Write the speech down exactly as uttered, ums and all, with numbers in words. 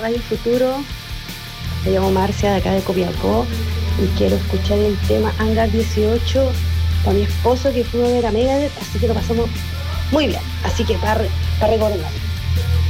Radio Futuro. Me llamo Marcia, de acá de Copiapó, y quiero escuchar el tema Hangar dieciocho para mi esposo que fue a ver a Megadeth, así que lo pasamos muy bien. Así que para, para recordar.